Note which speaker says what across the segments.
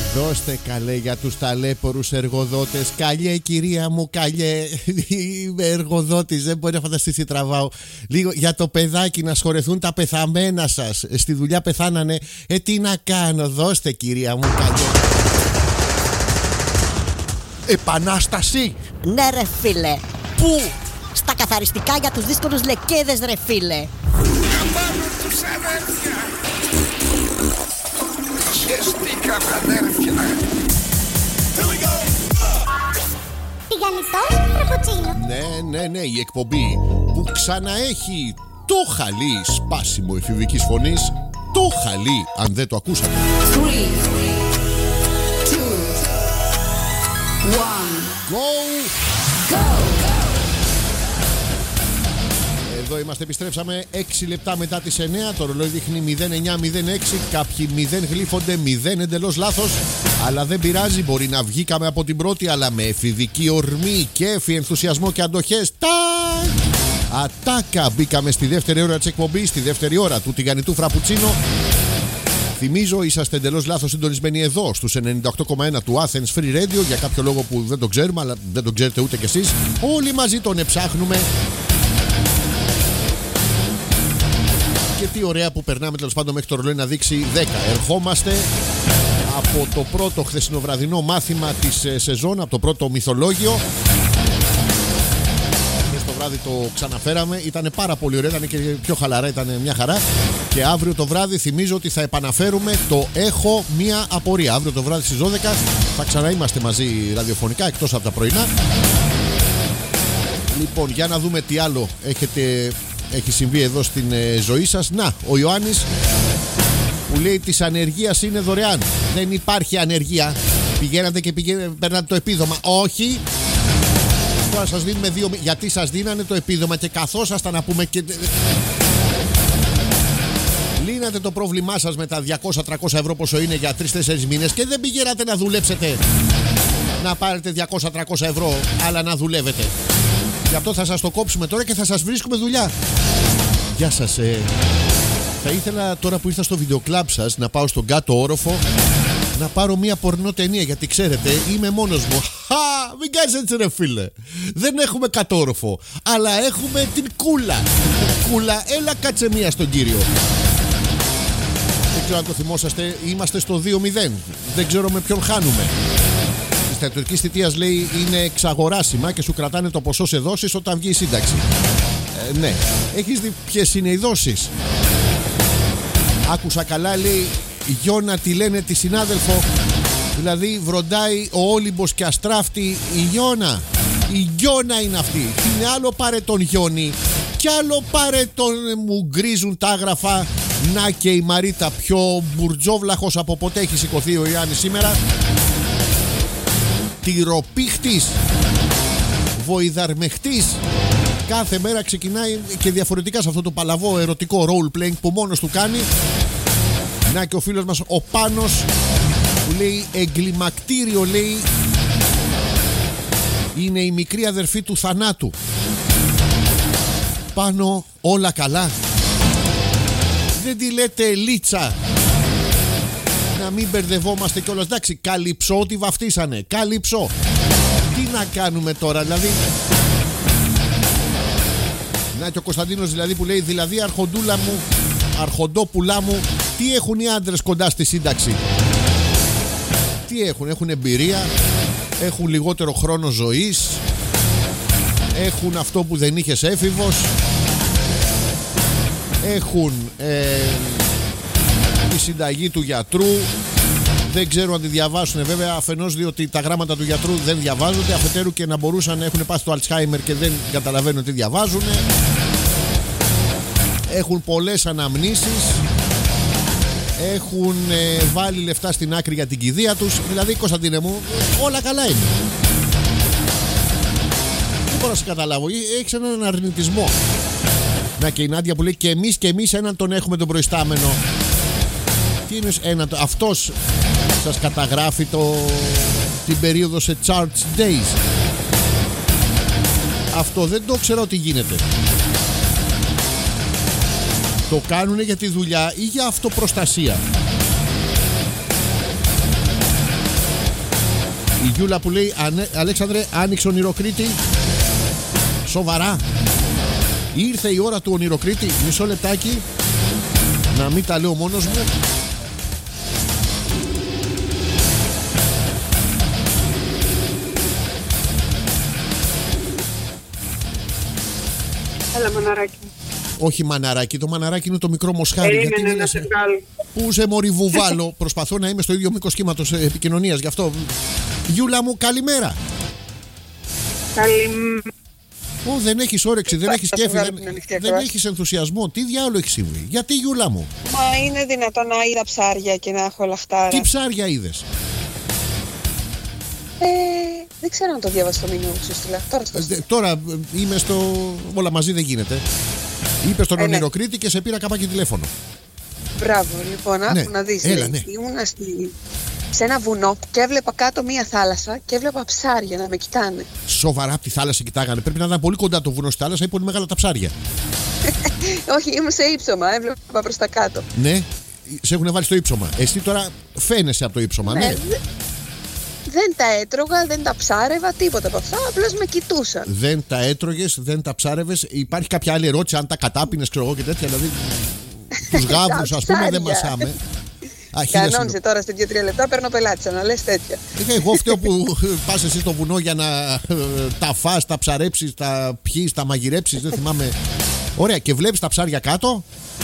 Speaker 1: Δώστε καλέ για τους ταλέπορους εργοδότες. Καλέ κυρία μου, καλέ. Είμαι εργοδότης, δεν μπορεί να φανταστείς τι τραβάω. Λίγο για το παιδάκι, να σχορεθούν τα πεθαμένα σας. Στη δουλειά πεθάνανε. Τι να κάνω, δώστε κυρία μου, καλέ. Επανάσταση.
Speaker 2: Ναι ρε φίλε.
Speaker 1: Πού?
Speaker 2: Στα καθαριστικά για τους δύσκολους λεκέδες ρε φίλε.
Speaker 3: Καμπάνω τους αδέρφια. Χεστήκαμε αδέρφια.
Speaker 4: Τηγανιτός φραπουτσίνο.
Speaker 1: Ναι, η εκπομπή που ξαναέχει το χαλί σπάσιμο εφηβικής φωνής. Το χαλί, αν δεν το ακούσατε.
Speaker 5: 3, 2, 1.
Speaker 1: Go! Εδώ είμαστε, επιστρέψαμε 6 λεπτά μετά τις 9. Το ρολόι δείχνει 09:06. Κάποιοι 0 γλύφονται, 0 εντελώς λάθος. Αλλά δεν πειράζει, μπορεί να βγήκαμε από την πρώτη, αλλά με εφηβική ορμή, κέφι, ενθουσιασμό και αντοχές. Ατάκα! Μπήκαμε στη δεύτερη ώρα της εκπομπής, στη δεύτερη ώρα του τηγανιτού φραπουτσίνο. Θυμίζω, είσαστε εντελώς λάθος συντονισμένοι εδώ στους 98,1 του Athens Free Radio. Για κάποιο λόγο που δεν το ξέρουμε, αλλά δεν το ξέρετε ούτε κι εσείς. Όλοι μαζί τον εψάχνουμε. Και τι ωραία που περνάμε τέλος πάντων μέχρι το ρολόι να δείξει 10. Ερχόμαστε από το πρώτο χθεσινοβραδινό μάθημα της σεζόν, από το πρώτο μυθολόγιο. Το βράδυ το ξαναφέραμε, ήταν πάρα πολύ ωραίο, ήταν και πιο χαλαρά, ήταν μια χαρά. Και αύριο το βράδυ θυμίζω ότι θα επαναφέρουμε το Έχω Μία Απορία. Αύριο το βράδυ στις 12 θα ξαναείμαστε μαζί ραδιοφωνικά, εκτός από τα πρωινά. Λοιπόν, για να δούμε τι άλλο έχει συμβεί εδώ στην ζωή σας. Να, ο Ιωάννης που λέει της ανεργίας είναι δωρεάν. Δεν υπάρχει ανεργία. Πηγαίνατε και παίρνατε το επίδομα. Όχι. Τώρα σας δίνουμε 2. Γιατί σας δίνανε το επίδομα και καθόσασταν να πούμε και... Λύνατε το πρόβλημά σας με τα 200-300 ευρώ πόσο είναι για 3-4 μήνες και δεν πηγαίνατε να δουλέψετε. Να πάρετε 200-300 ευρώ, αλλά να δουλεύετε. Γι' αυτό θα σας το κόψουμε τώρα και θα σας βρίσκουμε δουλειά. Γεια σας. Θα ήθελα τώρα που ήρθα στο βιντεοκλάμπ σας να πάω στον κάτω όροφο να πάρω μια πορνό ταινία, γιατί ξέρετε είμαι μόνος μου. Μην κάνεις έτσι ρε φίλε. Δεν έχουμε κατόροφο, αλλά έχουμε την Κούλα. Κούλα, έλα κάτσε μία στον κύριο. Δεν ξέρω αν το θυμόσαστε, είμαστε στο 2-0. Δεν ξέρω με ποιον χάνουμε. Η στρατιωτική θητείας λέει είναι εξαγοράσιμα και σου κρατάνε το ποσό σε δόσεις όταν βγει η σύνταξη. Ναι. Έχεις δει ποιες είναι οι δόσεις? Άκουσα καλά, λέει Γιώνα τη λένε τη συνάδελφο. Δηλαδή βροντάει ο Όλυμπος και αστράφτη η Γιώνα. Η Γιώνα είναι αυτή. Τι άλλο πάρε τον Γιώνη, κι άλλο πάρε τον μου γκρίζουν τα άγραφα. Να και η Μαρίτα, πιο μπουρτζόβλαχος από ποτέ έχει σηκωθεί ο Ιωάννης σήμερα. Τυροπίχτης, βοηδαρμεχτής. Κάθε μέρα ξεκινάει και διαφορετικά σε αυτό το παλαβό ερωτικό role playing που μόνος του κάνει. Να και ο φίλος μας ο Πάνος που λέει εγκλιμακτήριο, λέει είναι η μικρή αδερφή του θανάτου. Πάνω όλα καλά. Δεν τη λέτε Λίτσα. Να μην μπερδευόμαστε κιόλας. Εντάξει, Καλυψό τη βαφτίσανε. Καλυψό. Τι να κάνουμε τώρα δηλαδή? Να και ο Κωνσταντίνος δηλαδή που λέει δηλαδή αρχοντούλα μου, αρχοντόπουλά μου, τι έχουν οι άντρες κοντά στη σύνταξη? Τι έχουν εμπειρία, έχουν λιγότερο χρόνο ζωής, έχουν αυτό που δεν είχες έφηβος, έχουν τη συνταγή του γιατρού. Δεν ξέρω αν τη διαβάσουν βέβαια, αφενός διότι τα γράμματα του γιατρού δεν διαβάζονται, αφετέρου και να μπορούσαν να έχουν πάθει το Αλτσχάιμερ και δεν καταλαβαίνουν τι διαβάζουν. Έχουν πολλές αναμνήσεις, έχουν βάλει λεφτά στην άκρη για την κηδεία τους. Δηλαδή Κωνσταντίνε μου, όλα καλά είναι. Δεν μπορώ να σε καταλάβω, έχεις έναν αρνητισμό. Να και η Νάντια που λέει και εμείς έναν τον έχουμε τον προϊστάμενο. Τι είναι έναν, αυτός σας καταγράφει την περίοδο σε Charts Days? Αυτό δεν το ξέρω ότι γίνεται. Το κάνουνε για τη δουλειά ή για αυτοπροστασία? Η Γιούλα που λέει Αλέξανδρε, άνοιξε ονειροκρίτη. Σοβαρά. Ήρθε η ώρα του ονειροκρίτη. Μισό λεπτάκι. Να μην τα λέω μόνος μου.
Speaker 5: Έλα, μαναράκι.
Speaker 1: Όχι μαναράκι, το μαναράκι είναι το μικρό μοσχάρι.
Speaker 5: Περίμενε να σε βγάλω.
Speaker 1: Πού σε μωρή βουβάλο. Προσπαθώ να είμαι στο ίδιο μήκος κύματος επικοινωνίας. Γι' αυτό. Γιούλα μου, καλημέρα. Δεν έχεις όρεξη, δεν έχεις κέφι, δεν έχεις ενθουσιασμό. Τι διάολο έχει συμβεί? Γιατί, Γιούλα μου?
Speaker 5: Μα είναι δυνατόν να είδα ψάρια και να έχω λαχτάρα?
Speaker 1: Τι ψάρια είδες?
Speaker 5: Δεν ξέρω αν το διάβασα στο μήνυμα που σου στείλα.
Speaker 1: Τώρα είμαι στο. Όλα μαζί δεν γίνεται. Είπε στον ονειροκρίτη και σε πήρα καπάκι τηλέφωνο.
Speaker 5: Μπράβο, λοιπόν, άκου να δεις. Ήμουνα σε ένα βουνό και έβλεπα κάτω μία θάλασσα και έβλεπα ψάρια να με κοιτάνε.
Speaker 1: Σοβαρά από τη θάλασσα κοιτάγανε? Πρέπει να ήταν πολύ κοντά το βουνό στη θάλασσα ή πολύ μεγάλα τα ψάρια?
Speaker 5: Όχι, ήμουν σε ύψωμα, έβλεπα προς τα κάτω.
Speaker 1: Ναι, σε έχουν βάλει στο ύψωμα. Εσύ τώρα φαίνεσαι από το ύψωμα, ναι.
Speaker 5: Δεν τα έτρωγα, δεν τα ψάρευα, τίποτα από αυτά. Απλώς με κοιτούσαν.
Speaker 1: Δεν τα έτρωγες, δεν τα ψάρευες. Υπάρχει κάποια άλλη ερώτηση, αν τα κατάπινες, ξέρω εγώ και τέτοια? Δηλαδή, τους γάβρους, ας πούμε, δεν μασάμε.
Speaker 5: Κανόνισε τώρα σε 2-3 λεπτά, παίρνω πελάτησα να λες τέτοια.
Speaker 1: Εγώ φταίω που πας εσύ στο βουνό για να τα φας, τα ψαρέψεις, τα πιείς, τα μαγειρέψεις. Δεν θυμάμαι. Ωραία, και βλέπεις τα ψάρια κάτω.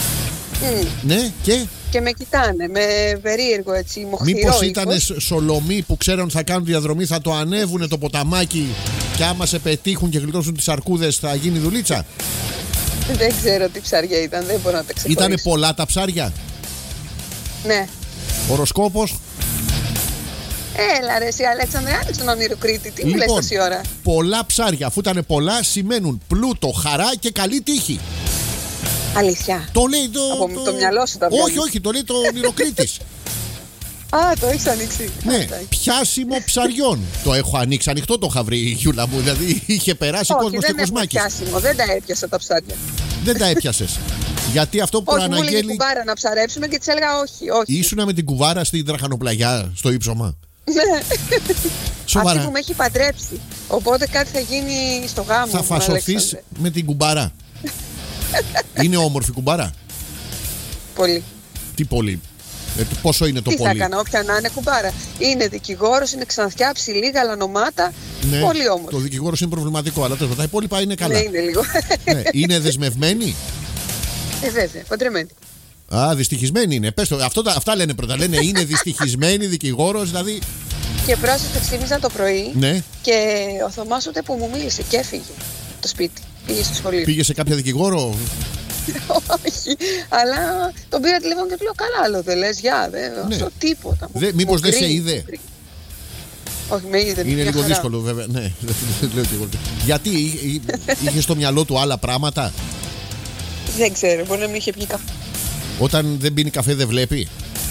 Speaker 1: Ναι,
Speaker 5: και με κοιτάνε με περίεργο έτσι μοχθηρό.
Speaker 1: Μήπως ήταν σολομοί που ξέρουν θα κάνουν διαδρομή, θα το ανέβουνε το ποταμάκι και άμα σε πετύχουν και γλιτώσουν τις αρκούδες θα γίνει δουλίτσα?
Speaker 5: Δεν ξέρω τι ψάρια ήταν, δεν μπορώ να τα ξεχωρίσω.
Speaker 1: Ήτανε πολλά τα ψάρια?
Speaker 5: Ναι.
Speaker 1: Οροσκόπος?
Speaker 5: Έλα ρε εσύ Αλέξανδρε, άνοιξε τον ονειροκρίτη. Τι μου λες τόση ώρα?
Speaker 1: Πολλά ψάρια, αφού ήταν πολλά, σημαίνουν πλούτο, χαρά και καλή τύχη.
Speaker 5: Αλήθεια?
Speaker 1: Το λέει
Speaker 5: από το μυαλό σου τα βγαίνει?
Speaker 1: Όχι, το λέει το ονειροκρίτης.
Speaker 5: Α, το έχεις ανοίξει?
Speaker 1: Ναι, πιάσιμο ψαριών. Το έχω ανοίξει, ανοιχτό το είχα βρει, Γιούλα μου. Δηλαδή είχε περάσει κόσμος και κοσμάκης.
Speaker 5: Όχι, δεν έχω πιάσιμο, δεν τα έπιασα τα ψάρια.
Speaker 1: Δεν τα έπιασες? Γιατί αυτό που προαναγγέλει.
Speaker 5: Όχι, μου έλεγε κουβάρα να ψαρέψουμε και της έλεγα όχι.
Speaker 1: Ήσουνα με την κουβάρα στην Τραχανοπλαγιά, στο ύψωμα?
Speaker 5: Ναι.
Speaker 1: Σοβαρά?
Speaker 5: Αυτή που με έχει παντρέψει. Οπότε κάτι θα γίνει στο γάμο.
Speaker 1: Θα φασωθείς με την κουμπάρα? Είναι όμορφη κουμπάρα?
Speaker 5: Πολύ.
Speaker 1: Τι πολύ? Πόσο είναι το
Speaker 5: τι
Speaker 1: πολύ?
Speaker 5: Τι θα έκανα, όποια να είναι κουμπάρα. Είναι δικηγόρος, είναι ξανθιά, ψηλή, γαλανομάτα.
Speaker 1: Ναι,
Speaker 5: πολύ όμορφη.
Speaker 1: Το δικηγόρος είναι προβληματικό, αλλά τα υπόλοιπα είναι καλά.
Speaker 5: Ναι, είναι λίγο.
Speaker 1: Ναι, είναι δεσμευμένη?
Speaker 5: Βέβαια, παντρεμένη.
Speaker 1: Α, δυστυχισμένη είναι. Πες το, αυτά λένε πρώτα. Λένε είναι δυστυχισμένη, δικηγόρος, δηλαδή.
Speaker 5: Και πρόσεχε, ξύπνησα το πρωί.
Speaker 1: Ναι.
Speaker 5: Και ο Θωμάς ούτε που μου μίλησε και έφυγε το σπίτι. Πήγε στο σχολείο.
Speaker 1: Πήγε σε κάποια δικηγόρο?
Speaker 5: Όχι, αλλά τον πήρα τηλέφωνο και του λέω καλά, άλλο δεν λες, γεια, δεν τίποτα.
Speaker 1: Μήπως δεν σε είδε?
Speaker 5: Όχι, με είδε.
Speaker 1: Είναι λίγο δύσκολο, βέβαια. Ναι, λέω και εγώ. Γιατί είχε στο μυαλό του άλλα πράγματα?
Speaker 5: Δεν ξέρω, μπορεί να μην είχε πιει καφέ.
Speaker 1: Όταν δεν πίνει καφέ δεν βλέπει?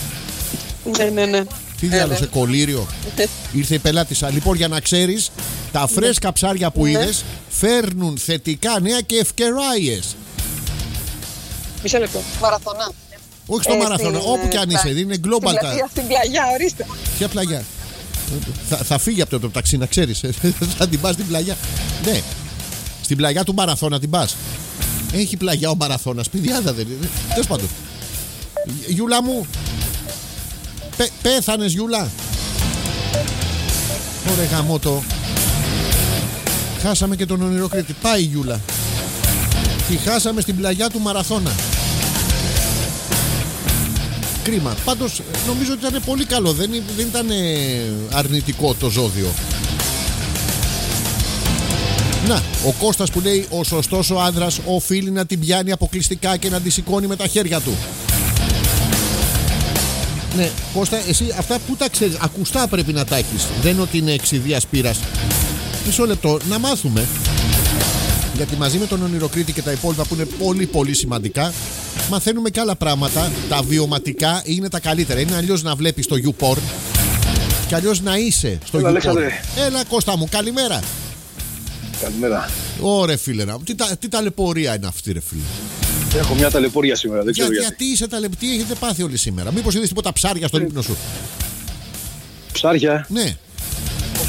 Speaker 5: Ναι.
Speaker 1: Τι διάλογο, σε κολλήριο? Ήρθε η πελάτησα. Λοιπόν, για να ξέρεις, τα φρέσκα ψάρια που είδες φέρνουν θετικά νέα και ευκαιράιες.
Speaker 5: Μισό λεπτό. Μαραθωνά.
Speaker 1: Όχι στο μαραθώνα, όπου κι αν είσαι, είναι global.
Speaker 5: Στην πλαγιά, ορίστε.
Speaker 1: Ποια πλαγιά? Θα φύγει από το ταξί, να ξέρεις. Θα την πας στην πλαγιά. Ναι, στην πλαγιά του μαραθώνα την πας. Έχει πλαγιά ο μαραθώνας, πιδιάδα δεν είναι? Τέλος πάντων. Γιούλα μου, πέθανες Γιούλα? Ωραία γαμώτο. Χάσαμε και τον ονειροκρίτη. Πάει η Γιούλα. Τη χάσαμε στην πλαγιά του μαραθώνα. Κρίμα. Πάντως νομίζω ότι ήταν πολύ καλό. Δεν ήταν αρνητικό το ζώδιο. Να, ο Κώστας που λέει ο σωστός ο άνδρας οφείλει να την πιάνει αποκλειστικά και να τη σηκώνει με τα χέρια του. Ναι, Κώστα, εσύ αυτά που τα ξέρεις? Ακουστά πρέπει να τα έχεις. Δεν είναι ότι είναι εξιδίας πείρας. Μισό λεπτό, να μάθουμε. Γιατί μαζί με τον ονειροκρίτη και τα υπόλοιπα που είναι πολύ πολύ σημαντικά, μαθαίνουμε και άλλα πράγματα. Τα βιωματικά είναι τα καλύτερα. Είναι αλλιώς να βλέπεις το YouPorn και αλλιώς να είσαι στο YouPorn. Έλα Κώστα μου, καλημέρα.
Speaker 6: Καλημέρα.
Speaker 1: Ωρε φίλε, τι ταλαιπωρία είναι αυτή ρε φίλε?
Speaker 6: Έχω μια ταλαιπωρία σήμερα, δεν ξέρω
Speaker 1: γιατί είσαι τι έχετε πάθει όλοι σήμερα? Μήπως είδες τίποτα ψάρια στον ύπνο σου?
Speaker 6: Ψάρια?
Speaker 1: Ναι.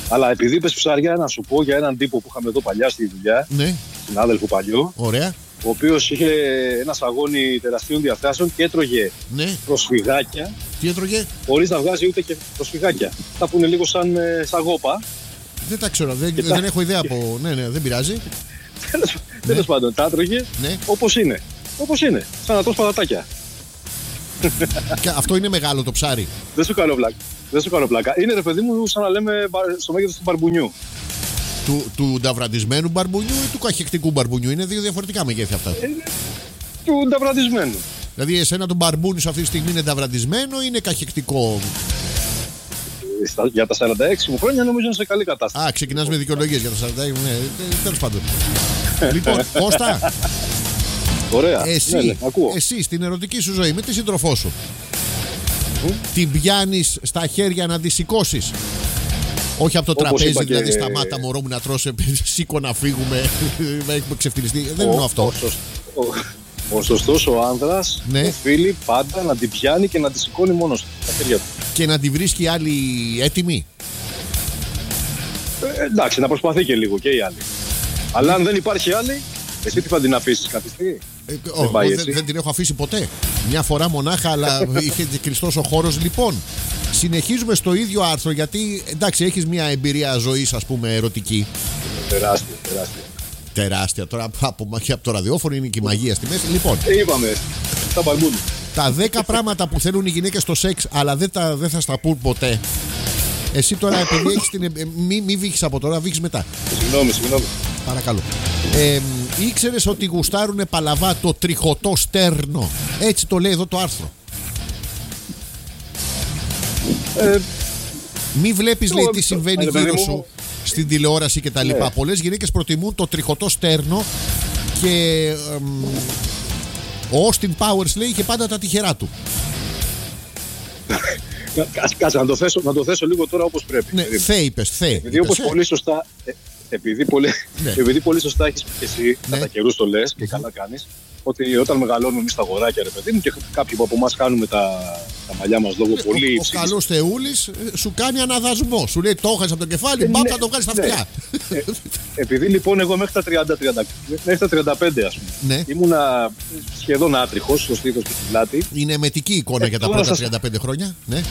Speaker 6: Αλλά επειδή είπες ψάρια, να σου πω για έναν τύπο που είχαμε εδώ παλιά στη δουλειά.
Speaker 1: Ναι.
Speaker 6: Συνάδελφο παλιό.
Speaker 1: Ωραία.
Speaker 6: Ο οποίος είχε ένα σαγόνι τεραστίων διαστάσεων και έτρωγε προσφυγάκια.
Speaker 1: Τι έτρωγε?
Speaker 6: Χωρίς να βγάζει ούτε και προσφυγάκια. Θα πούνε λίγο σαν σαγόπα.
Speaker 1: Δεν τα ξέρω, δεν έχω ιδέα από. Ναι, δεν πειράζει.
Speaker 6: Τέλος πάντων, τα έτρωγε όπως είναι. Όπως είναι, σαν να τρως πατατάκια.
Speaker 1: Αυτό είναι μεγάλο το ψάρι.
Speaker 6: Δεν σου κάνω πλάκα. Είναι, ρε παιδί μου, σαν να λέμε στο μέγεθος του μπαρμπουνιού.
Speaker 1: Του νταβραντισμένου μπαρμπουνιού ή του καχεκτικού μπαρμπουνιού? Είναι δύο διαφορετικά μεγέθη αυτά.
Speaker 6: Του νταβραντισμένου.
Speaker 1: Δηλαδή, εσένα το μπαρμπούνι αυτή τη στιγμή είναι νταβραντισμένο ή είναι καχεκτικό?
Speaker 6: Για τα 46 μου χρόνια νομίζω είναι σε καλή κατάσταση.
Speaker 1: Α, ξεκινάς με δικαιολογίες για τα 46. Ναι, τέλος πάντων. Λοιπόν, Κώστα.
Speaker 6: Ωραία.
Speaker 1: Εσύ στην ερωτική σου ζωή με τη σύντροφό σου, την πιάνεις στα χέρια να τη σηκώσεις? Όχι από το τραπέζι, δηλαδή σταμάτα μωρό μου να τρώσει, σήκω να φύγουμε, έχουμε ξεφτυλιστεί. Δεν εννοώ αυτό.
Speaker 6: Ο σωστός ο άνδρας οφείλει πάντα να την πιάνει και να τη σηκώνει μόνος στα χέρια του.
Speaker 1: Και να τη βρίσκει άλλη έτοιμη.
Speaker 6: Εντάξει, να προσπαθεί και λίγο και η άλλη. Αλλά αν δεν υπάρχει άλλη, εσύ τι θα την αφήσεις κάποια στιγμή?
Speaker 1: Δεν την έχω αφήσει ποτέ. Μια φορά μονάχα, αλλά είχε κλειστός ο χώρος. Λοιπόν, συνεχίζουμε στο ίδιο άρθρο, γιατί εντάξει, έχεις μια εμπειρία ζωής, ας πούμε, ερωτική. Τεράστια. Τώρα από το ραδιόφωνο είναι και η μαγεία στη μέση. Λοιπόν,
Speaker 6: είπαμε, τα μπαρμπούνι.
Speaker 1: Τα 10 πράγματα που θέλουν οι γυναίκες στο σεξ, αλλά δεν θα στα πούν ποτέ. Εσύ τώρα, επειδή έχεις την. Μη βήχεις από τώρα, βήχεις μετά.
Speaker 6: Συγγνώμη.
Speaker 1: Παρακαλώ. Ήξερες ότι γουστάρουνε παλαβά το τριχωτό στέρνο? Έτσι το λέει εδώ το άρθρο. Μη βλέπεις, λέει, τι συμβαίνει γύρω σου στην τηλεόραση και τα λοιπά. Πολλές γυναίκες προτιμούν το τριχωτό στέρνο και ο Austin Powers, λέει, είχε πάντα τα τυχερά του.
Speaker 6: Κάτσε να το θέσω λίγο τώρα όπως πρέπει.
Speaker 1: Ναι, είπες.
Speaker 6: Επειδή όπως πολύ σωστά... Επειδή πολύ σωστά έχεις πει και εσύ, κατά καιρούς το λες και καλά κάνεις, ότι όταν μεγαλώνουμε εμείς τα αγοράκια, ρε παιδί μου, και κάποιοι από εμάς κάνουμε τα μαλλιά μας λόγω πολύ
Speaker 1: υψηλής. Ο καλός Θεούλης σου κάνει αναδασμό. Σου λέει, το έχασες από το κεφάλι, μπαπ, θα το βγάλεις στα αυτιά.
Speaker 6: Επειδή λοιπόν εγώ μέχρι τα 35, ας πούμε, ήμουνα σχεδόν άτριχος στο στήθος και στην πλάτη.
Speaker 1: Είναι εμετική εικόνα για τα πρώτα 35 χρόνια. Ναι.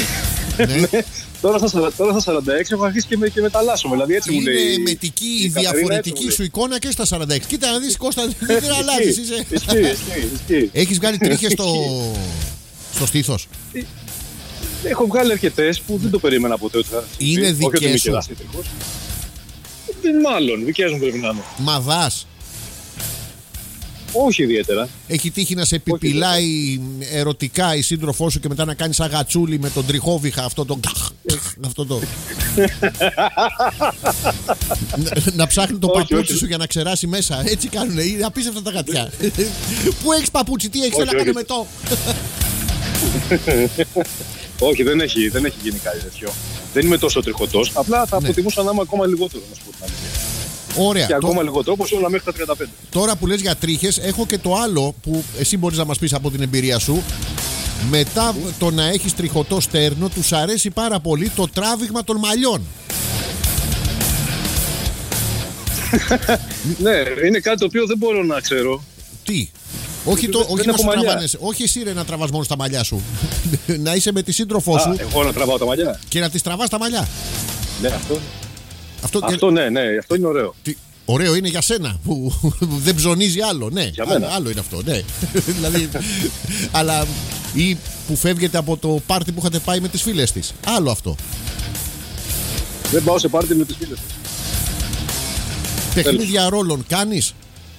Speaker 6: Τώρα στα 46 έχω αρχίσει και μεταλλάσσομαι. Δηλαδή έτσι μου λέει.
Speaker 1: Είναι εμετική η διαφορετική σου εικόνα και στα 46. Κοίτα να δεις, Κώστα, δεν αλλάζεις.
Speaker 6: Ισχύει.
Speaker 1: Έχεις βγάλει τρίχες στο στήθος?
Speaker 6: Έχω βγάλει αρκετές που δεν το περίμενα ποτέ ότι θα.
Speaker 1: Είναι δικές σου?
Speaker 6: Μάλλον, δικές μου πρέπει να είναι.
Speaker 1: Μαδάς?
Speaker 6: Όχι ιδιαίτερα.
Speaker 1: Έχει τύχει να σε επιπυλάει ερωτικά η σύντροφό σου και μετά να κάνεις αγατσούλι με τον τριχόβιχα αυτό το να ψάχνει το παπούτσι σου για να ξεράσει μέσα? Έτσι κάνουνε, είναι απίστευτα τα γατιά. Πού έχεις παπούτσι, τι έχεις, θέλω να κάνω με το.
Speaker 6: Όχι, δεν έχει γίνει κάτι τέτοιο. Δεν είμαι τόσο τριχωτός. Απλά θα προτιμούσα να είμαι ακόμα λιγότερο, να σου πω την αλήθεια.
Speaker 1: Ωραία.
Speaker 6: Και ακόμα λιγότερο, όπως όλα μέχρι τα 35.
Speaker 1: Τώρα που λες για τρίχες, έχω και το άλλο που εσύ μπορείς να μας πεις από την εμπειρία σου. Μετά το να έχεις τριχωτό στέρνο, τους αρέσει πάρα πολύ το τράβηγμα των μαλλιών.
Speaker 6: Ναι, είναι κάτι το οποίο δεν μπορώ να ξέρω.
Speaker 1: Τι? Όχι να σου τραβάνεσαι. Όχι εσύ, ρε, να τραβάς μόνο στα μαλλιά σου. Να είσαι με τη σύντροφό σου.
Speaker 6: Εγώ να τραβάω τα μαλλιά.
Speaker 1: Και να τις τραβάς τα μαλλιά.
Speaker 6: Ναι, αυτό ναι, αυτό είναι ωραίο.
Speaker 1: Ωραίο είναι για σένα που δεν ψωνίζει άλλο. Ναι,
Speaker 6: για μένα.
Speaker 1: Άλλο είναι αυτό, ναι. Δηλαδή, αλλά ή που φεύγετε από το πάρτι που είχατε πάει με τις φίλες της. Άλλο αυτό.
Speaker 6: Δεν πάω σε πάρτι με τις φίλες της.
Speaker 1: Παιχνίδια ρόλων κάνεις?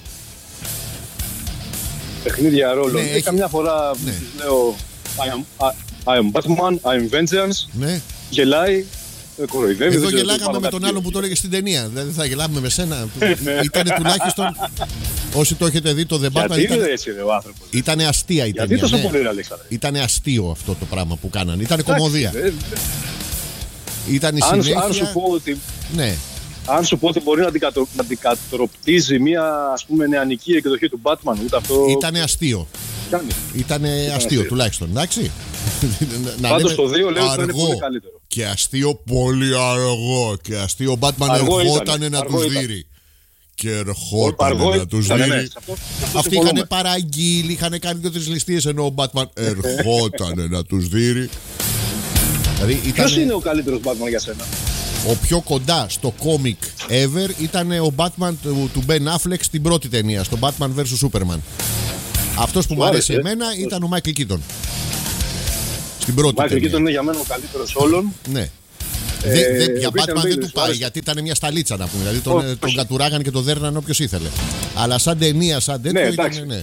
Speaker 6: Παιχνίδια ρόλων. Καμιά φορά της λέω I am Batman, I am Vengeance.
Speaker 1: Ναι.
Speaker 6: Γελάει.
Speaker 1: Εδώ γελάγαμε με τον άλλο που το έλεγε στην ταινία. Δεν θα γελάμε με σένα. Ήτανε τουλάχιστον. Όσοι το έχετε δει το The Batman.
Speaker 6: Γιατί είναι έτσι ο άνθρωπος?
Speaker 1: Ήτανε αστεία η ταινία.
Speaker 6: Γιατί τόσο πολύ, Αλέξανδρε?
Speaker 1: Ήτανε αστείο αυτό το πράγμα που κάνανε. Ήτανε κωμωδία. Ήταν η συνέχεια.
Speaker 6: Αν σου πω ότι.
Speaker 1: Ναι.
Speaker 6: Αν σου πω ότι μπορεί να αντικατοπτρίζει μια, ας πούμε, νεανική εκδοχή του Batman, ούτε αυτό.
Speaker 1: Ήτανε αστείο. Ήτανε αστείο τουλάχιστον, εντάξει.
Speaker 6: Πάντως το 2 λέω ότι είναι πολύ καλύτερο.
Speaker 1: Και αστείο πολύ αργό. Και αστείο ο Batman ερχότανε να τους δείρει. Και ερχότανε να τους δείρει. Αυτοί είχαν παραγγείλει, είχαν κάνει 2-3 ληστείες, ενώ ο Batman ερχότανε να τους δείρει. Δηλαδή,
Speaker 6: ποιος είναι ο καλύτερος Batman για σένα?
Speaker 1: Ο πιο κοντά στο comic ever ήταν ο Batman του Ben Affleck στην πρώτη ταινία, στο Batman vs Superman. Αυτός που μου άρεσε εμένα ήταν ο Michael Keaton. Στην πρώτη ταινία.
Speaker 6: Ο Michael Keaton είναι για μένα ο καλύτερος όλων.
Speaker 1: Ναι. Για Batman δεν του πάει, γιατί ήταν μια σταλίτσα να πούμε. Δηλαδή τον κατουράγανε και τον δέρνανε όποιος ήθελε. Αλλά σαν ταινία, σαν τέτοιο ήταν. Ναι.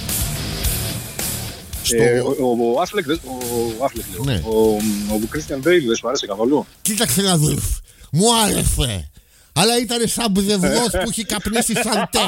Speaker 6: Ο Affleck, ο Christian Bale δεν σου άρεσε καθόλου?
Speaker 1: Κοίταξε να δω. Μου άρεσε. Αλλά ήταν σαν μπουδευγός που έχει καπνίσει σαν τε.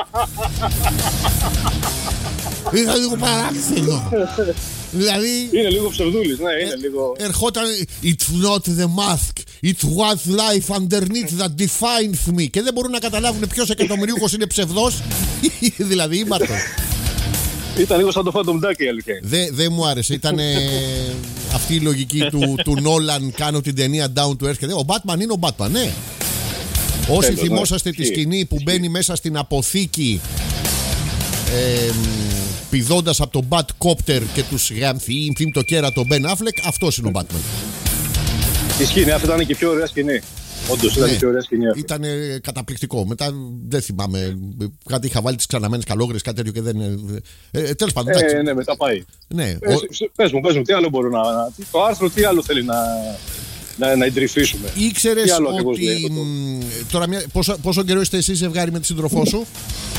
Speaker 1: Ήταν λίγο παράξενο. Δηλαδή.
Speaker 6: Είναι λίγο ψευδούλης, ναι, είναι λίγο.
Speaker 1: Ερχόταν. It's not the mask. It was life underneath that defines me. Και δεν μπορούν να καταλάβουν ποιος εκατομμυρίουχος είναι ψευδός. Δηλαδή ήμαρτος.
Speaker 6: Ήταν λίγο σαν το Phantom Duck η αλήθεια.
Speaker 1: Δεν μου άρεσε. Ήταν αυτή η λογική του Νόλαν. Κάνω την ταινία Down to Earth. Ο Batman είναι ο Batman, ναι. Όσοι θυμόσαστε τη σκηνή που μπαίνει μέσα στην αποθήκη πηδώντας από τον Batcopter και τους γαμθεί το κέρατο Ben Affleck, αυτός είναι ο Batman.
Speaker 6: Η σκηνή αυτή ήταν και η πιο ωραία σκηνή. Όντως ήταν η πιο ωραία σκηνή.
Speaker 1: Ήταν καταπληκτικό. Μετά δεν θυμάμαι. Κάτι είχα βάλει τις ξαναμένες καλόγρες, κάτι τέτοιο και δεν. Τέλος πάντων.
Speaker 6: Ναι, μετά πάει.
Speaker 1: Ναι.
Speaker 6: Πες μου, τι άλλο μπορώ να. Το άρθρο, τι άλλο θέλει να εντρυφήσουμε.
Speaker 1: Ήξερες ότι. Τώρα, πόσο καιρό είστε εσείς ζευγάρι με τη σύντροφό σου?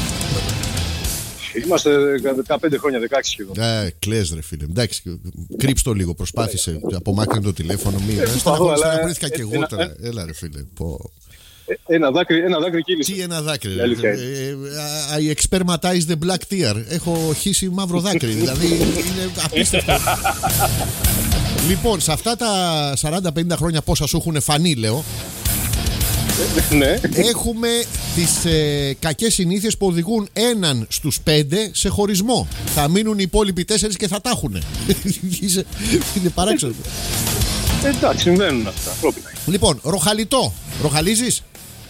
Speaker 6: Είμαστε 15 χρόνια, 16 σχεδόν.
Speaker 1: Κλαις ρε φίλε. Εντάξει, κρύψ' το λίγο, προσπάθησε. Απομάκρυνε το τηλέφωνο. Στεναχωρήθηκα και εγώ τώρα. Έλα ρε φίλε.
Speaker 6: Ένα δάκρυ κύλησε.
Speaker 1: Τι ένα δάκρυ? I expertise the black tear. Έχω χύσει μαύρο δάκρυ. Δηλαδή είναι απίστευτο. Λοιπόν, σε αυτά τα 40-50 χρόνια πόσα σου έχουν φανεί, λέω.
Speaker 6: Ναι.
Speaker 1: Έχουμε τις κακές συνήθειες που οδηγούν 1 στους 5 σε χωρισμό. Θα μείνουν οι υπόλοιποι 4 και θα τα έχουν. Είναι παράξενο.
Speaker 6: Εντάξει, συμβαίνουν αυτά.
Speaker 1: Λοιπόν, ροχαλιτό. Ροχαλίζεις?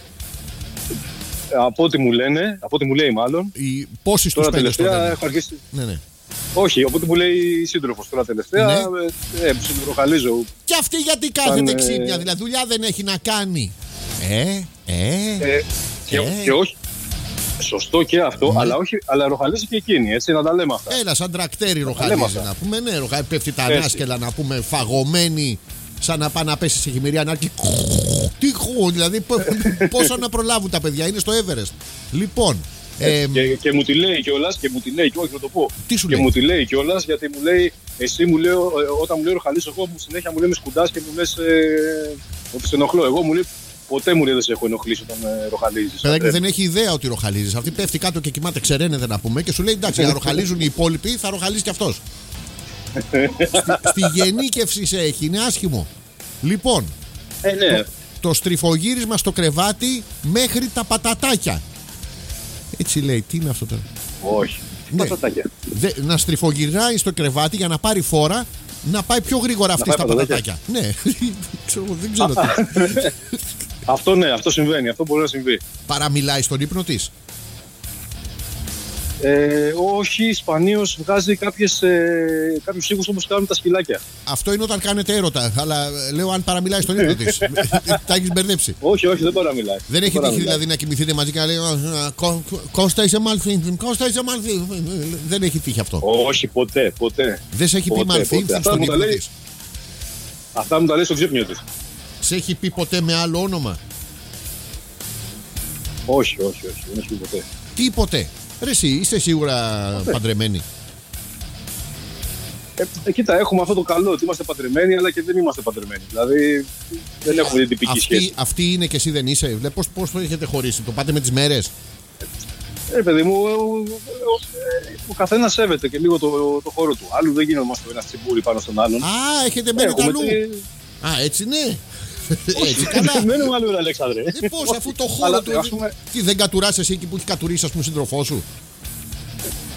Speaker 6: Από ό,τι μου λένε, από ό,τι μου λέει μάλλον.
Speaker 1: Πόσοι στους 5?
Speaker 6: Τώρα τελευταία έχω αρχίσει.
Speaker 1: Ναι.
Speaker 6: Όχι, από ό,τι μου λέει η σύντροφος τώρα τελευταία, ροχαλίζω.
Speaker 1: Και αυτή γιατί κάθεται ξύπνια, δηλαδή δουλειά δεν έχει να κάνει.
Speaker 6: Και όχι. Σωστό και αυτό, αλλά ροχαλίζει και εκείνη, έτσι, να τα λέμε αυτά.
Speaker 1: Έλα, σαν τρακτέρι ροχαλίζει να πούμε. Ναι, πέφτει τα ανάσκελα να πούμε, φαγωμένη, σαν να πάει να πέσει σε χειμεριά να έρθει. Τι χου, δηλαδή πόσο να προλάβουν τα παιδιά, είναι στο Everest. Λοιπόν.
Speaker 6: Και μου τη λέει κιόλας, όχι να το πω.
Speaker 1: Τι σου
Speaker 6: και
Speaker 1: λέει?
Speaker 6: μου τη λέει κιόλας, γιατί μου λέει, εσύ μου λέει, όταν μου λέει ροχαλίζω εγώ, συνέχεια μου λέει με σκουντάς και μου λες ότι σε ενοχλώ. Εγώ μου λέει, ποτέ μου λέει δεν σε έχω ενοχλήσει όταν ροχαλίζεις.
Speaker 1: Παιδάκι δεν έχει ιδέα ότι ροχαλίζεις. Αυτή πέφτει κάτω και κοιμάται, ξεραίνεται να πούμε, και σου λέει εντάξει, να ροχαλίζουν οι υπόλοιποι, θα ροχαλίζει κι αυτός. Στη γενίκευση σε έχει, είναι άσχημο. Λοιπόν,
Speaker 6: ναι.
Speaker 1: το στριφογύρισμα στο κρεβάτι μέχρι τα πατατάκια. Έτσι λέει, τι είναι αυτό τώρα?
Speaker 6: Όχι, πατατάκια.
Speaker 1: Να στριφογυρνάει στο κρεβάτι για να πάρει φόρα, να πάει πιο γρήγορα αυτή στα πατατάκια. Ναι, δεν ξέρω τι.
Speaker 6: Αυτό ναι, αυτό συμβαίνει, αυτό μπορεί να συμβεί.
Speaker 1: Παραμιλάει στον ύπνο της?
Speaker 6: Όχι, σπανίως βγάζει κάποιους ήχους όπως κάνουν τα σκυλάκια.
Speaker 1: Αυτό είναι όταν κάνετε έρωτα, αλλά λέω αν παραμιλάει στον ύπνο της. Τα έχεις μπερδέψει?
Speaker 6: Όχι, δεν παραμιλάει.
Speaker 1: Δεν έχει τύχει δηλαδή να κοιμηθείτε μαζί και να λέει Κώστα είσαι μαλθύνθιν, Κώστα είσαι μαλθύνθιν? Δεν έχει τύχει αυτό?
Speaker 6: Όχι, ποτέ.
Speaker 1: Δεν σε έχει πει μαλθύνθιν στον ύπνο της?
Speaker 6: Αυτά μου τα λέει στο ξύπνιο της.
Speaker 1: Σε έχει πει ποτέ με άλλο όνομα?
Speaker 6: Όχι, δεν έχει πει ποτέ.
Speaker 1: Τι ποτέ? Ρε εσύ, είστε σίγουρα παντρεμένοι?
Speaker 6: Κοίτα, έχουμε αυτό το καλό ότι είμαστε παντρεμένοι, αλλά και δεν είμαστε παντρεμένοι. Δηλαδή δεν έχουμε την τυπική σχέση.
Speaker 1: Αυτή είναι και εσύ δεν είσαι? Πώς το έχετε χωρίσει? Το πάτε με τις μέρες?
Speaker 6: Παιδί μου, ο καθένας σέβεται και λίγο το χώρο του. Άλλου δεν γινόμαστε ένα τσιμπούρι πάνω στον άλλον.
Speaker 1: Α, έχετε μένει αλλού. Α, έτσι ναι.
Speaker 6: Έτσι καλά. Μένουμε αλλού, Αλέξανδρε.
Speaker 1: Πώς, αφού το χώρο του. Τι δεν κατουράς εσύ εκεί που έχει κατουρίσει, ας πούμε, σύντροφό σου?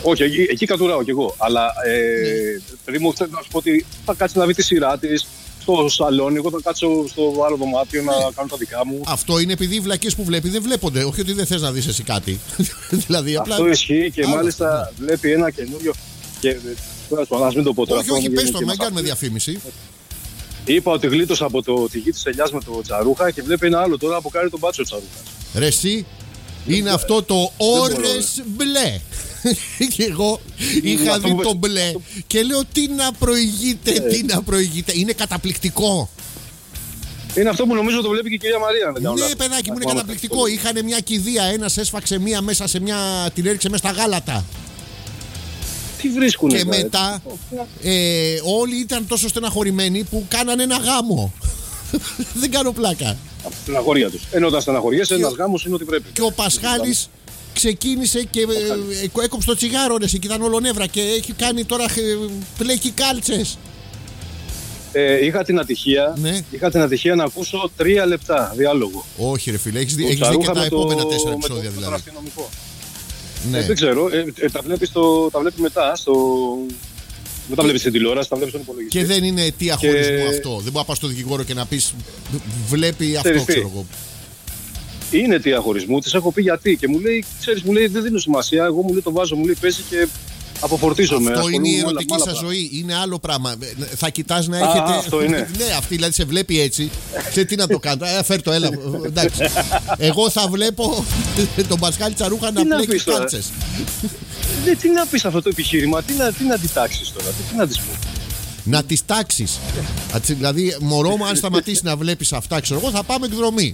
Speaker 6: Όχι, εκεί κατουράω κι εγώ. Αλλά παιδί μου, θέλω να σου πω ότι θα κάτσει να δει τη σειρά της στο σαλόνι. Εγώ θα κάτσω στο άλλο δωμάτιο να κάνω τα δικά μου.
Speaker 1: Αυτό είναι επειδή οι βλακίες που βλέπει δεν βλέπονται. Όχι ότι δεν θες να δεις εσύ κάτι. Δηλαδή, απλά...
Speaker 6: Αυτό ισχύει και μάλιστα βλέπει ένα καινούριο. Και ας μην το πω τώρα.
Speaker 1: Όχι, πες το, μην κάνουμε διαφήμιση.
Speaker 6: Είπα ότι γλίτωσα από το τυγί της ελιάς με το Τσαρούχα και βλέπει ένα άλλο τώρα που κάνει τον μπάτσο Τσαρούχα.
Speaker 1: Ρε εσύ, είναι αυτό το ώρες μπλε. Και εγώ είχα δει το μπλε και λέω τι να προηγείται, τι να προηγείται. Είναι καταπληκτικό.
Speaker 6: Είναι αυτό που νομίζω το βλέπει και η κυρία Μαρία.
Speaker 1: Ναι, παιδάκι μου, είναι καταπληκτικό. Είχαν μια κηδεία, ένας έσφαξε μία μέσα σε μια, την έριξε μέσα στα γάλατα.
Speaker 6: Τι βρίσκουνε.
Speaker 1: Και μετά όλοι ήταν τόσο στεναχωρημένοι που κάνανε ένα γάμο. Δεν κάνω πλάκα.
Speaker 6: Από την αγορία τους. Ενώ όταν στεναχωριέσαι, ένας γάμος είναι ό,τι πρέπει.
Speaker 1: Και ο Πασχάλης ξεκίνησε και έκοψε το τσιγάρο, ρε, και ήταν ολονεύρα και έχει κάνει τώρα, πλέκει κάλτσες.
Speaker 6: Είχα την ατυχία να ακούσω 3 λεπτά διάλογο.
Speaker 1: Όχι ρε φίλε, έχεις δει και τα επόμενα 4 επεισόδια δηλαδή.
Speaker 6: Ναι. Δεν ξέρω, τα βλέπει μετά δεν τα βλέπεις στην τηλεόραση, τα βλέπεις στον υπολογιστή.
Speaker 1: Και δεν είναι αιτία χωρισμού αυτό. Δεν μπορεί να πας στο δικηγόρο και να πεις βλέπει αυτό, ξέρω εγώ.
Speaker 6: Είναι αιτία χωρισμού, της έχω πει γιατί και μου λέει, ξέρεις, δεν δίνω σημασία. Εγώ μου λέει το βάζω, μου λέει παίζει και αποφορτίζομαι.
Speaker 1: Αυτό είναι η ερωτική σας ζωή, είναι άλλο πράγμα. Θα κοιτάς να έχετε.
Speaker 6: Αυτό είναι.
Speaker 1: Ναι, αυτή δηλαδή σε βλέπει έτσι. Ξέρεις τι να το κάνω. Φέρ το, έλα. Εντάξει. Εγώ θα βλέπω τον Πασχάλη Τσαρούχα να πλέκει κάλτσες.
Speaker 6: Τι να πεις αυτό το επιχείρημα, τι να αντιτάξεις τώρα, τι να τις πω.
Speaker 1: Να τις τάξεις. Δηλαδή, μωρό μου, αν σταματήσει να βλέπεις αυτά, ξέρω εγώ, θα πάμε εκδρομή.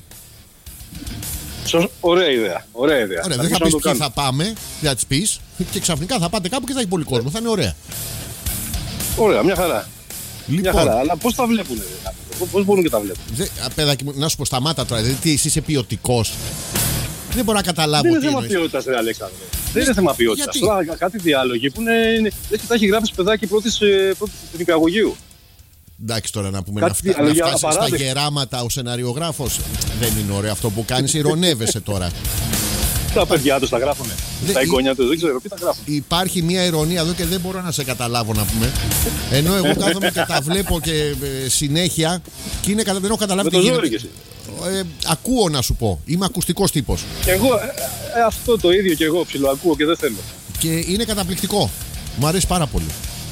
Speaker 6: Ωραία ιδέα. Ωραία,
Speaker 1: δεν θα πεις ποιοι θα πάμε, δεν θα τις πεις και ξαφνικά θα πάτε κάπου και θα έχει πολύ κόσμο. Θα είναι ωραία.
Speaker 6: Ωραία, μια χαρά.
Speaker 1: Λοιπόν,
Speaker 6: μια χαρά, αλλά πώς τα βλέπουνε, πώς μπορούν και τα βλέπουν.
Speaker 1: Παιδάκι μου, να σου πω, σταμάτα τώρα, δηλαδή εσύ είσαι ποιοτικός. Δεν μπορώ να καταλάβω.
Speaker 6: Δεν είναι θέμα ποιότητας, ρε Αλέξανδρε. Δεν είναι θέμα ποιότητας. Τώρα κάτι διάλογοι που είναι. Λες και τα έχει γράψει παιδάκι πρώτη του νηπιαγωγείου.
Speaker 1: Εντάξει τώρα να πούμε να φτάσει στα γεράματα ο σεναριογράφος. Δεν είναι ωραίο αυτό που κάνεις, ηρωνεύεσαι τώρα.
Speaker 6: Τα παιδιά τους τα γράφουνε. Τα εγγόνια τους, δεν ξέρω, ποιοι τα γράφουν.
Speaker 1: Υπάρχει μια ηρωνία εδώ και δεν μπορώ να σε καταλάβω να πούμε. Ενώ εγώ κάθομαι και τα βλέπω και συνέχεια και δεν έχω καταλάβει τι γίνεται. Ακούω να σου πω. Είμαι ακουστικός τύπος.
Speaker 6: Και εγώ αυτό το ίδιο και εγώ ψιλοακούω και δεν θέλω.
Speaker 1: Και είναι καταπληκτικό. Μου αρέσει πάρα πολύ.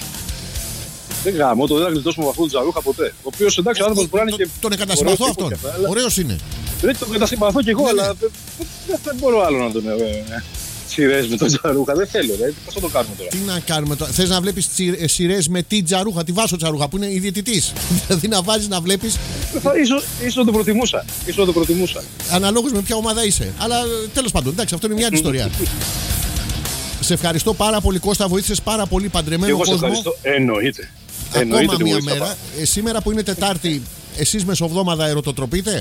Speaker 6: Δεν γάμω, δεν θα γλιτώσουμε από αυτόν τον Τσαρούχα ποτέ. Ο οποίος εντάξει, ο άνθρωπος μπορεί να είναι και.
Speaker 1: Τον εγκατασυμπαθώ αυτόν. Ωραίος είναι.
Speaker 6: Δεν τον εγκατασυμπαθώ κι εγώ, αλλά δεν μπορώ άλλο να τον σειρές με τον Τσαρούχα. Δεν θέλω, πώς θα το κάνουμε τώρα.
Speaker 1: Τι να κάνουμε τώρα. Θες να βλέπεις σειρές με τη Τσαρούχα, τη Βάσο Τσαρούχα που είναι η διαιτητής. Δηλαδή να βάζεις να βλέπεις.
Speaker 6: Ίσως να το προτιμούσα.
Speaker 1: Αναλόγως με ποια ομάδα είσαι. Αλλά τέλος πάντων, εντάξει, αυτό είναι μια άλλη ιστορία. Σε ευχαριστώ πάρα πολύ, Κώστα. Βοήθησες πάρα πολύ παντρεμένο κόσμο.
Speaker 6: Εγώ σε ευχαριστώ. Εννοείται.
Speaker 1: Ακόμα μια μέρα. Σήμερα που είναι Τετάρτη, εσείς μεσοβδόμαδα ερωτοτροπείτε?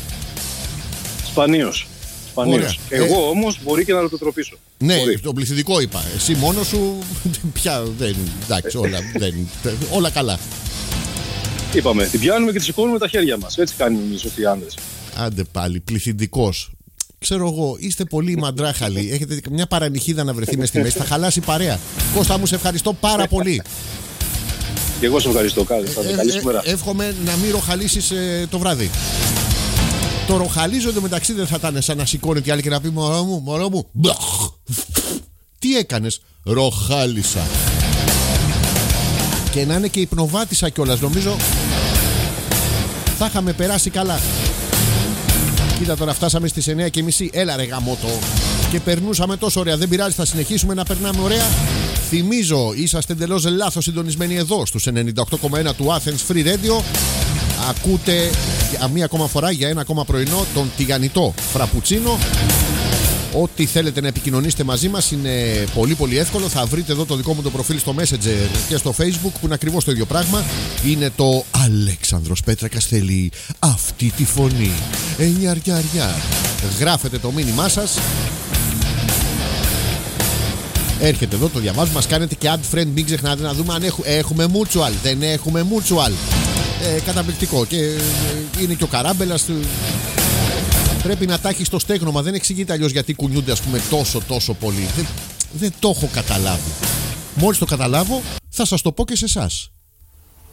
Speaker 6: Σπανίως. Εγώ όμως μπορεί και να ερωτοτροπήσω.
Speaker 1: Ναι, το πληθυντικό είπα. Εσύ μόνος σου πια δεν. Εντάξει, όλα καλά.
Speaker 6: Είπαμε, την πιάνουμε και τη σηκώνουμε τα χέρια μας. Έτσι κάνουν οι σωστοί άνδρες.
Speaker 1: Άντε πάλι, πληθυντικός. Ξέρω εγώ, είστε πολύ μαντράχαλοι. Έχετε μια παρανυχίδα να βρεθεί μες στη μέση. Θα χαλάσει παρέα. Κώστα μου, σε ευχαριστώ πάρα πολύ.
Speaker 6: Και εγώ σε ευχαριστώ. Καλή σου μέρα.
Speaker 1: Εύχομαι να μην ροχαλίσεις το βράδυ. Το ροχαλίζω εντωμεταξύ δεν θα ήταν σαν να σηκώνει τη άλλη και να πει μωρό μου. Τι έκανες? Ροχάλισα. Και να είναι και υπνοβάτησα κιόλας. Νομίζω θα είχαμε περάσει καλά. Κοίτα τώρα, φτάσαμε στις 9:30. Έλα ρε γαμότο. Και περνούσαμε τόσο ωραία. Δεν πειράζει, θα συνεχίσουμε να περνάμε ωραία. Θυμίζω, είσαστε εντελώς λάθος συντονισμένοι εδώ στους 98,1 του Athens Free Radio. Ακούτε μία ακόμα φορά για ένα ακόμα πρωινό τον τηγανιτό Φραπουτσίνο. Ό,τι θέλετε να επικοινωνήσετε μαζί μας είναι πολύ πολύ εύκολο. Θα βρείτε εδώ το δικό μου το προφίλ στο Messenger και στο Facebook που είναι ακριβώς το ίδιο πράγμα. Είναι το Αλέξανδρος Πέτρακας θέλει αυτή τη φωνή. Ενιαριαριά. Γράφετε το μήνυμά σας. Έρχεται εδώ, το διαβάζουμε, μας κάνετε και add friend. Μην ξεχνάτε να δούμε αν έχουμε mutual. Δεν έχουμε mutual. Καταπληκτικό. Και είναι και ο Καράμπελας. Πρέπει να τα έχει στο στέγνομα. Δεν εξηγείται αλλιώς γιατί κουνιούνται, ας πούμε, τόσο πολύ. Δεν το έχω καταλάβει. Μόλις το καταλάβω θα σας το πω και σε εσάς.